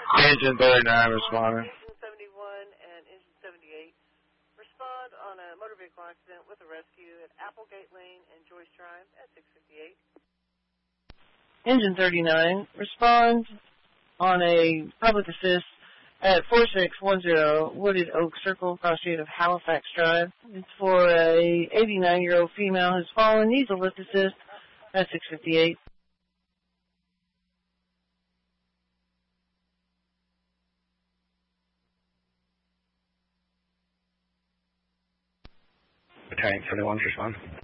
Engine 39 responding. Engine 71 and Engine 78. Respond on a motor vehicle accident with a rescue at Applegate Lane and Joyce Drive at 658. Engine 39, respond on a public assist at 4610 Wooded Oak Circle, cross street of Halifax Drive. It's for a 89-year-old female who's fallen, needs a lift assist at 658. Battalion 71's respond.